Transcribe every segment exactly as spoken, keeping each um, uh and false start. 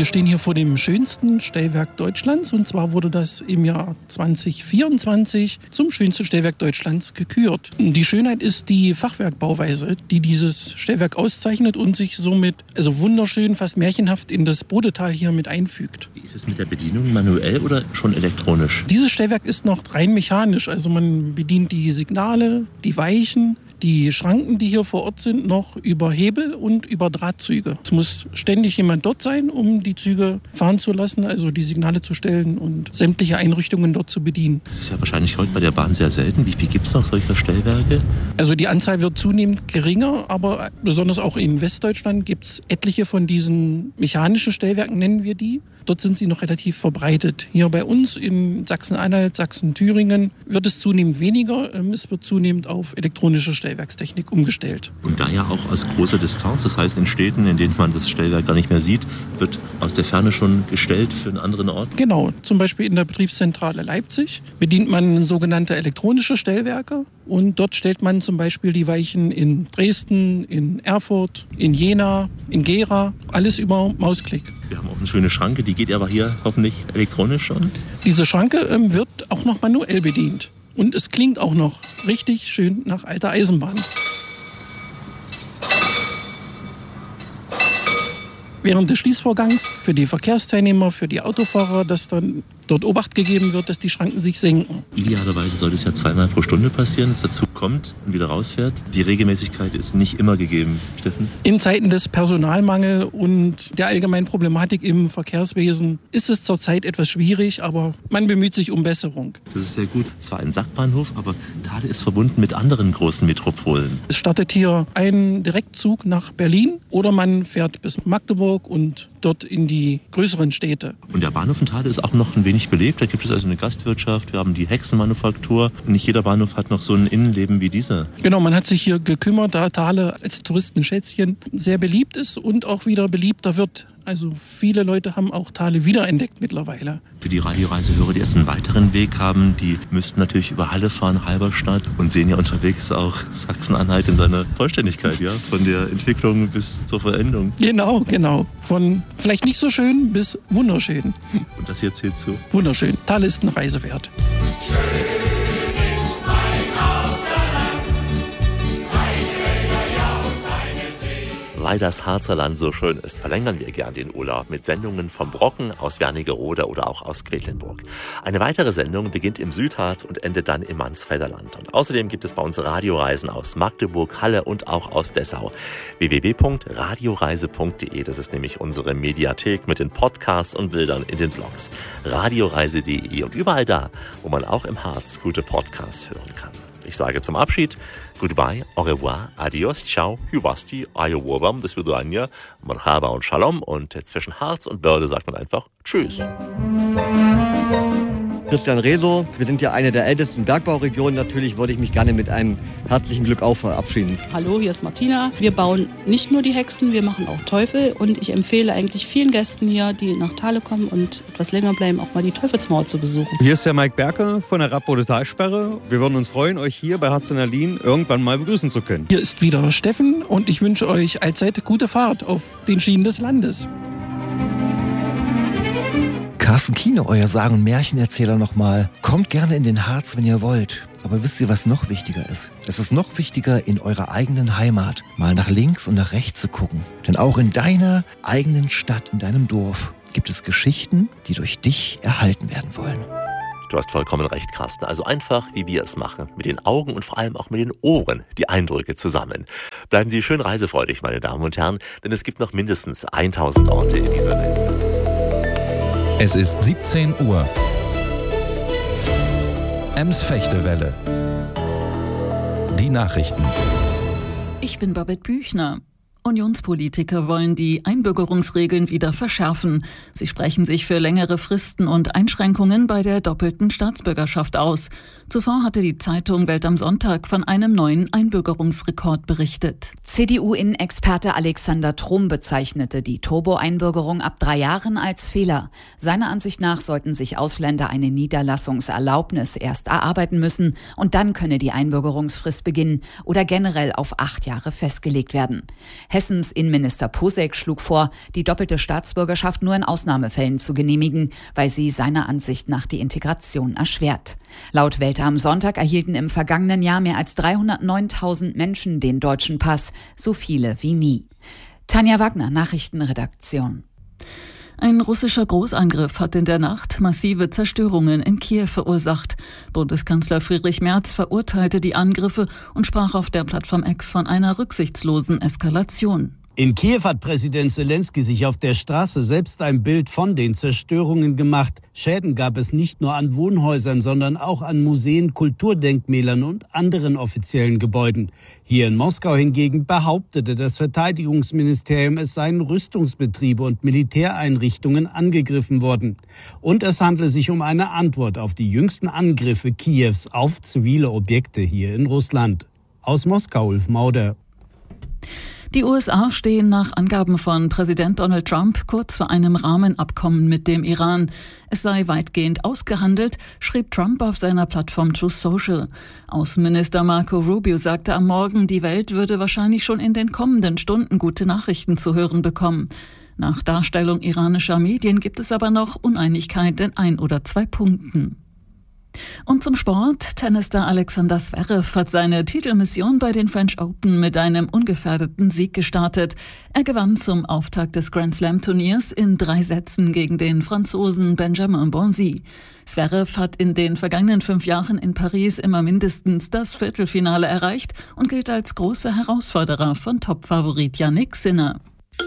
Wir stehen hier vor dem schönsten Stellwerk Deutschlands und zwar wurde das im Jahr zwanzig vierundzwanzig zum schönsten Stellwerk Deutschlands gekürt. Die Schönheit ist die Fachwerkbauweise, die dieses Stellwerk auszeichnet und sich somit also wunderschön, fast märchenhaft in das Bodetal hier mit einfügt. Wie ist es mit der Bedienung, manuell oder schon elektronisch? Dieses Stellwerk ist noch rein mechanisch, also man bedient die Signale, die Weichen, die Schranken, die hier vor Ort sind, noch über Hebel und über Drahtzüge. Es muss ständig jemand dort sein, um die Züge fahren zu lassen, also die Signale zu stellen und sämtliche Einrichtungen dort zu bedienen. Das ist ja wahrscheinlich heute bei der Bahn sehr selten. Wie viel gibt es noch solcher Stellwerke? Also die Anzahl wird zunehmend geringer, aber besonders auch in Westdeutschland gibt es etliche von diesen mechanischen Stellwerken, nennen wir die. Dort sind sie noch relativ verbreitet. Hier bei uns in Sachsen-Anhalt, Sachsen-Thüringen wird es zunehmend weniger. Es wird zunehmend auf elektronische Stellwerkstechnik umgestellt. Und da ja auch aus großer Distanz, das heißt in Städten, in denen man das Stellwerk gar nicht mehr sieht, wird aus der Ferne schon gestellt für einen anderen Ort? Genau, zum Beispiel in der Betriebszentrale Leipzig bedient man sogenannte elektronische Stellwerke. Und dort stellt man zum Beispiel die Weichen in Dresden, in Erfurt, in Jena, in Gera, alles über Mausklick. Wir haben auch eine schöne Schranke, die geht aber hier hoffentlich elektronisch schon. Diese Schranke ähm, wird auch noch manuell bedient. Und es klingt auch noch richtig schön nach alter Eisenbahn. Während des Schließvorgangs für die Verkehrsteilnehmer, für die Autofahrer, dass dann dort Obacht gegeben wird, dass die Schranken sich senken. Idealerweise sollte es ja zweimal pro Stunde passieren, dass der Zug kommt und wieder rausfährt. Die Regelmäßigkeit ist nicht immer gegeben, Steffen. In Zeiten des Personalmangels und der allgemeinen Problematik im Verkehrswesen ist es zurzeit etwas schwierig, aber man bemüht sich um Besserung. Das ist sehr gut. Zwar ein Sackbahnhof, aber Thale ist verbunden mit anderen großen Metropolen. Es startet hier ein Direktzug nach Berlin oder man fährt bis Magdeburg und dort in die größeren Städte. Und der Bahnhof in Thale ist auch noch ein wenig belebt. Da gibt es also eine Gastwirtschaft, wir haben die Hexenmanufaktur. Und nicht jeder Bahnhof hat noch so ein Innenleben wie dieser. Genau, man hat sich hier gekümmert, da Thale als Touristenschätzchen sehr beliebt ist und auch wieder beliebter wird. Also viele Leute haben auch Thale wiederentdeckt mittlerweile. Für die Radioreisehörer, die jetzt einen weiteren Weg haben, die müssten natürlich über Halle fahren, Halberstadt und sehen ja unterwegs auch Sachsen-Anhalt in seiner Vollständigkeit, ja, von der Entwicklung bis zur Vollendung. Genau, genau. Von vielleicht nicht so schön bis wunderschön. Und das hier zählt zu? Wunderschön. Thale ist eine Reise wert. Weil das Harzerland so schön ist, verlängern wir gern den Urlaub mit Sendungen vom Brocken, aus Wernigerode oder auch aus Quedlinburg. Eine weitere Sendung beginnt im Südharz und endet dann im Mansfelder Land. Und außerdem gibt es bei uns Radioreisen aus Magdeburg, Halle und auch aus Dessau. w w w punkt radioreise punkt de, das ist nämlich unsere Mediathek mit den Podcasts und Bildern in den Blogs. radioreise punkt de und überall da, wo man auch im Harz gute Podcasts hören kann. Ich sage zum Abschied goodbye, au revoir, adios, ciao, huvasti, ayowabam, das Vidania, marhaba und shalom. Und zwischen Harz und Börde sagt man einfach tschüss. Christian Reso, wir sind ja eine der ältesten Bergbauregionen. Natürlich wollte ich mich gerne mit einem herzlichen Glück auf verabschieden. Hallo, hier ist Martina. Wir bauen nicht nur die Hexen, wir machen auch Teufel. Und ich empfehle eigentlich vielen Gästen hier, die nach Thale kommen und etwas länger bleiben, auch mal die Teufelsmauer zu besuchen. Hier ist der Mike Berke von der Radbode Talsperre. Wir würden uns freuen, euch hier bei Harz und Ahlin irgendwann mal begrüßen zu können. Hier ist wieder Steffen und ich wünsche euch allzeit gute Fahrt auf den Schienen des Landes. Carsten Kiene, euer Sagen- und Märchenerzähler nochmal. Kommt gerne in den Harz, wenn ihr wollt. Aber wisst ihr, was noch wichtiger ist? Es ist noch wichtiger, in eurer eigenen Heimat mal nach links und nach rechts zu gucken. Denn auch in deiner eigenen Stadt, in deinem Dorf, gibt es Geschichten, die durch dich erhalten werden wollen. Du hast vollkommen recht, Carsten. Also einfach, wie wir es machen. Mit den Augen und vor allem auch mit den Ohren die Eindrücke zusammen. Bleiben Sie schön reisefreudig, meine Damen und Herren, denn es gibt noch mindestens tausend Orte in dieser Welt. Es ist siebzehn Uhr. Ems-Fechtewelle. Die Nachrichten. Ich bin Babette Büchner. Unionspolitiker wollen die Einbürgerungsregeln wieder verschärfen. Sie sprechen sich für längere Fristen und Einschränkungen bei der doppelten Staatsbürgerschaft aus. Zuvor hatte die Zeitung Welt am Sonntag von einem neuen Einbürgerungsrekord berichtet. C D U-Innenexperte Alexander Trom bezeichnete die Turbo-Einbürgerung ab drei Jahren als Fehler. Seiner Ansicht nach sollten sich Ausländer eine Niederlassungserlaubnis erst erarbeiten müssen und dann könne die Einbürgerungsfrist beginnen oder generell auf acht Jahre festgelegt werden. Hessens Innenminister Posek schlug vor, die doppelte Staatsbürgerschaft nur in Ausnahmefällen zu genehmigen, weil sie seiner Ansicht nach die Integration erschwert. Laut Welt am Sonntag erhielten im vergangenen Jahr mehr als dreihundertneuntausend Menschen den deutschen Pass, so viele wie nie. Tanja Wagner, Nachrichtenredaktion. Ein russischer Großangriff hat in der Nacht massive Zerstörungen in Kiew verursacht. Bundeskanzler Friedrich Merz verurteilte die Angriffe und sprach auf der Plattform X von einer rücksichtslosen Eskalation. In Kiew hat Präsident Zelensky sich auf der Straße selbst ein Bild von den Zerstörungen gemacht. Schäden gab es nicht nur an Wohnhäusern, sondern auch an Museen, Kulturdenkmälern und anderen offiziellen Gebäuden. Hier in Moskau hingegen behauptete das Verteidigungsministerium, es seien Rüstungsbetriebe und Militäreinrichtungen angegriffen worden. Und es handle sich um eine Antwort auf die jüngsten Angriffe Kiews auf zivile Objekte hier in Russland. Aus Moskau, Ulf Mauder. Die U S A stehen nach Angaben von Präsident Donald Trump kurz vor einem Rahmenabkommen mit dem Iran. Es sei weitgehend ausgehandelt, schrieb Trump auf seiner Plattform Truth Social. Außenminister Marco Rubio sagte am Morgen, die Welt würde wahrscheinlich schon in den kommenden Stunden gute Nachrichten zu hören bekommen. Nach Darstellung iranischer Medien gibt es aber noch Uneinigkeit in ein oder zwei Punkten. Und zum Sport. Tennisstar Alexander Zverev hat seine Titelmission bei den French Open mit einem ungefährdeten Sieg gestartet. Er gewann zum Auftakt des Grand Slam Turniers in drei Sätzen gegen den Franzosen Benjamin Bonzi. Zverev hat in den vergangenen fünf Jahren in Paris immer mindestens das Viertelfinale erreicht und gilt als großer Herausforderer von Topfavorit Jannik Sinner.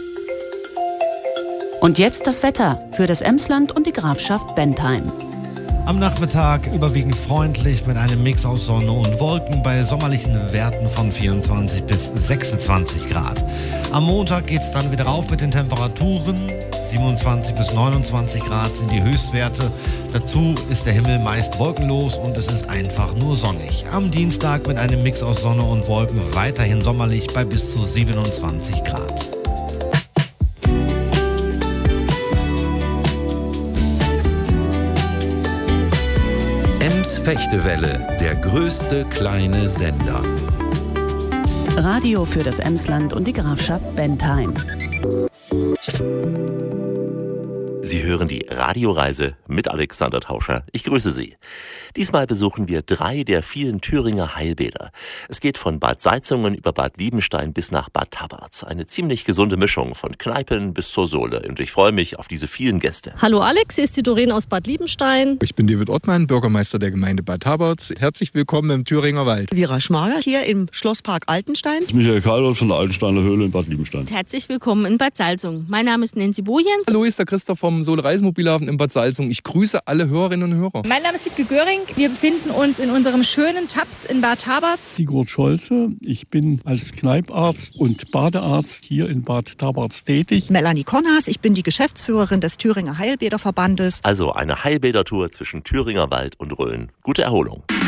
Und jetzt das Wetter für das Emsland und die Grafschaft Bentheim. Am Nachmittag überwiegend freundlich mit einem Mix aus Sonne und Wolken bei sommerlichen Werten von vierundzwanzig bis sechsundzwanzig Grad. Am Montag geht es dann wieder rauf mit den Temperaturen. siebenundzwanzig bis neunundzwanzig Grad sind die Höchstwerte. Dazu ist der Himmel meist wolkenlos und es ist einfach nur sonnig. Am Dienstag mit einem Mix aus Sonne und Wolken weiterhin sommerlich bei bis zu siebenundzwanzig Grad. Fechtewelle, der größte kleine Sender. Radio für das Emsland und die Grafschaft Bentheim. Sie hören die Radioreise mit Alexander Tauscher. Ich grüße Sie. Diesmal besuchen wir drei der vielen Thüringer Heilbäder. Es geht von Bad Salzungen über Bad Liebenstein bis nach Bad Tabarz. Eine ziemlich gesunde Mischung von Kneipen bis zur Sohle. Und ich freue mich auf diese vielen Gäste. Hallo Alex, hier ist die Doreen aus Bad Liebenstein. Ich bin David Ottmann, Bürgermeister der Gemeinde Bad Tabarz. Herzlich willkommen im Thüringer Wald. Vera Schmager hier im Schlosspark Altenstein. Ich bin Michael Karlholz von der Altensteiner Höhle in Bad Liebenstein. Herzlich willkommen in Bad Salzungen. Mein Name ist Nancy Bojens. Hallo, ist der Christoph vom Sohle-Reisemobilhafen in Bad Salzungen. Ich grüße alle Hörerinnen und Hörer. Mein Name ist Wiebke Göring. Wir befinden uns in unserem schönen Taps in Bad Tabarz. Sigurd Scholze. Ich bin als Kneiparzt und Badearzt hier in Bad Tabarz tätig. Melanie Konnas. Ich bin die Geschäftsführerin des Thüringer Heilbäderverbandes. Also eine Heilbädertour zwischen Thüringer Wald und Rhön. Gute Erholung.